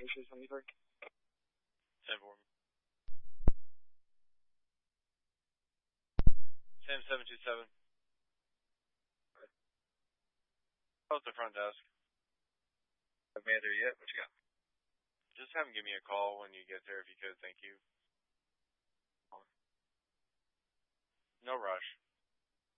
373. 10 for me. Sam 727. Close the front desk. Haven't made there yet. What you got? Just have him give me a call when you get there if you could. Thank you. No rush.